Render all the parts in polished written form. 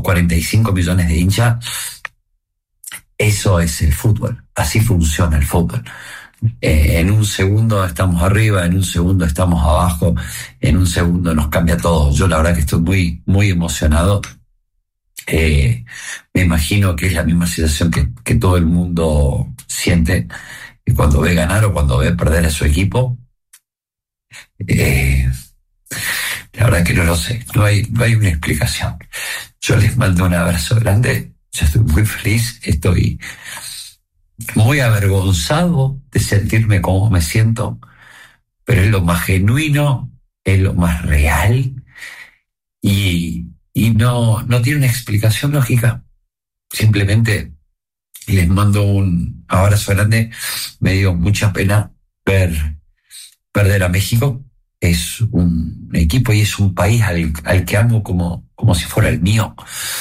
45 millones de hinchas. Eso es el fútbol, así funciona el fútbol. En un segundo estamos arriba, en un segundo estamos abajo, en un segundo nos cambia todo. Yo la verdad que estoy muy, muy emocionado. Me imagino que es la misma situación que todo el mundo siente cuando ve ganar o cuando ve perder a su equipo. La verdad que no lo sé, no hay una explicación. Yo les mando un abrazo grande, yo estoy muy feliz, estoy muy avergonzado de sentirme como me siento, pero es lo más genuino, es lo más real y no tiene una explicación lógica. Simplemente les mando un abrazo grande. Me dio mucha pena perder a México. Es un equipo y es un país al que amo como si fuera el mío.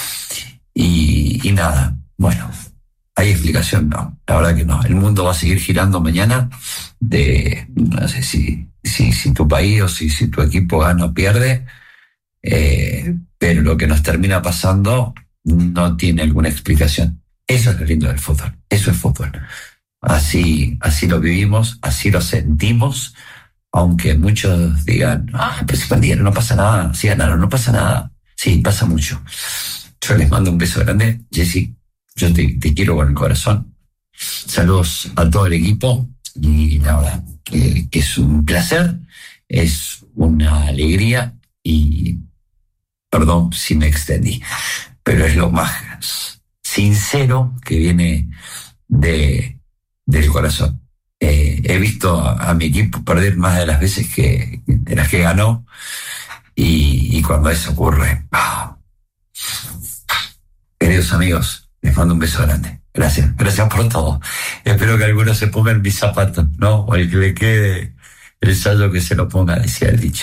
Y nada, bueno, ¿hay explicación? No, la verdad que no. El mundo va a seguir girando mañana. No sé si tu país o si tu equipo gana o pierde. Pero lo que nos termina pasando no tiene alguna explicación. Eso es lo lindo del fútbol. Eso es fútbol. Así lo vivimos, así lo sentimos. Aunque muchos digan, pero si perdieron, no pasa nada. Si ganaron, no pasa nada. Sí, pasa mucho. Yo les mando un beso grande. Jessy, yo te quiero con el corazón. Saludos a todo el equipo. Y la verdad que es un placer, es una alegría y perdón si me extendí, pero es lo más sincero que viene del corazón. He visto a mi equipo perder más de las veces de las que ganó y cuando eso ocurre, queridos amigos, les mando un beso grande. Gracias por todo. Espero que alguno se ponga en mis zapatos, ¿no? O el que le quede el saldo que se lo ponga, decía el dicho.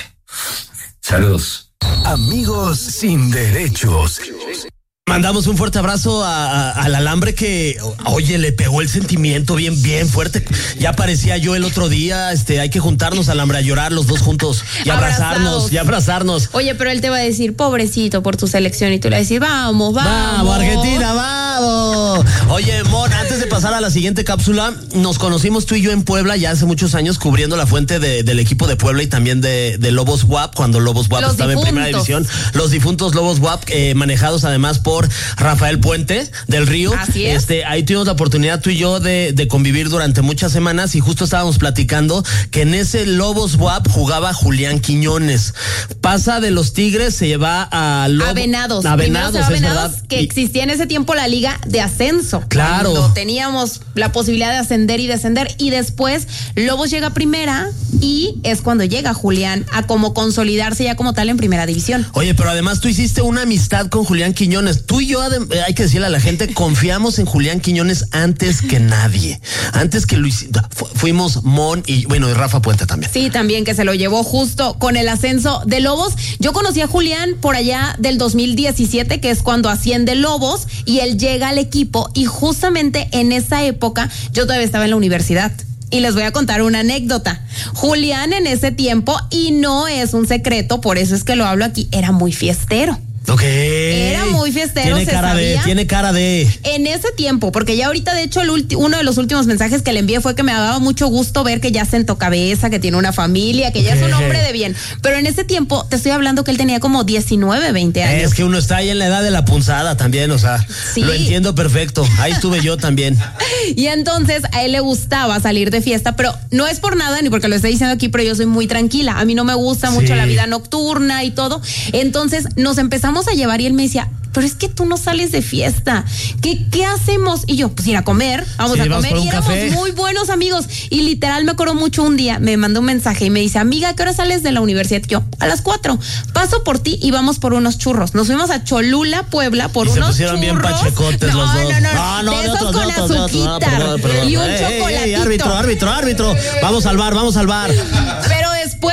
Saludos. Amigos sin derechos. Mandamos un fuerte abrazo al Alambre que, oye, le pegó el sentimiento bien fuerte. Ya parecía yo el otro día, hay que juntarnos, Alambre, a llorar los dos juntos y abrazarnos. Oye, pero él te va a decir, pobrecito por tu selección, y tú le vas a decir, vamos. Vamos, Argentina, vamos. Oye, Mon, antes de pasar a la siguiente cápsula, nos conocimos tú y yo en Puebla ya hace muchos años cubriendo la fuente del equipo de Puebla y también de Lobos WAP, cuando Lobos WAP estaba en primera división. Los difuntos Lobos WAP, manejados además por Rafael Puente del Río. Así es. Ahí tuvimos la oportunidad tú y yo de convivir durante muchas semanas y justo estábamos platicando que en ese Lobos WAP jugaba Julián Quiñones. Pasa de los Tigres, se va a Venados. A Venados, es verdad. Que existía en ese tiempo la liga de ascenso. Claro. Cuando teníamos la posibilidad de ascender y descender, y después Lobos llega a primera y es cuando llega Julián a como consolidarse ya como tal en primera división. Oye, pero además tú hiciste una amistad con Julián Quiñones. Tú y yo, hay que decirle a la gente, confiamos en Julián Quiñones antes que nadie. Antes que Luis, fuimos Mon y Rafa Puente también. Sí, también, que se lo llevó justo con el ascenso de Lobos. Yo conocí a Julián por allá del 2017, que es cuando asciende Lobos y él llega al equipo, y justamente en esa época yo todavía estaba en la universidad. Y les voy a contar una anécdota. Julián en ese tiempo, y no es un secreto, por eso es que lo hablo aquí, era muy fiestero. Okay. Era muy fiestero, tiene cara de. En ese tiempo, porque ya ahorita, de hecho, uno de los últimos mensajes que le envié fue que me daba mucho gusto ver que ya sentó cabeza, que tiene una familia, que ya es un hombre de bien. Pero en ese tiempo, te estoy hablando que él tenía como 19, 20 años. Es que uno está ahí en la edad de la punzada también, o sea, sí. Lo entiendo perfecto. Ahí estuve yo también. Y entonces a él le gustaba salir de fiesta, pero no es por nada ni porque lo estoy diciendo aquí, pero yo soy muy tranquila. A mí no me gusta mucho la vida nocturna y todo. Entonces nos empezamos a llevar y él me decía, pero es que tú no sales de fiesta. ¿Qué hacemos? Y yo, pues ir a comer, vamos a comer. Y éramos muy buenos amigos. Y literal me acuerdo mucho, un día me mandó un mensaje y me dice, amiga, ¿a qué hora sales de la universidad? Yo, a las 4. Paso por ti y vamos por unos churros. Nos fuimos a Cholula, Puebla, por unos churros. Se pusieron bien pachecotes los dos. No, de esos con azuquita y un chocolatito. Árbitro. Vamos al bar. Pero después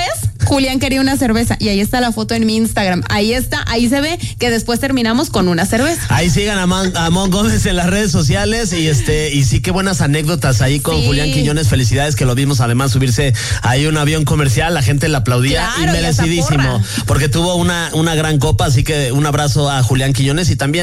Julián quería una cerveza y ahí está la foto en mi Instagram. Ahí está, ahí se ve que después terminamos con una cerveza. Ahí sigan a Mon Gómez en las redes sociales y sí, qué buenas anécdotas ahí con Julián Quiñones. Felicidades que lo vimos además subirse ahí un avión comercial, la gente le aplaudía, claro, y merecidísimo, porque tuvo una gran copa, así que un abrazo a Julián Quiñones y también